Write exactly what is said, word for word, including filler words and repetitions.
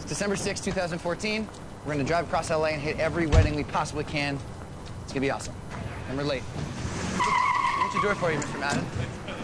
It's December sixth, two thousand fourteen. We're gonna drive across L A and hit every wedding we possibly can. It's gonna be awesome. And we're late. What's your door for you, Mister Madden?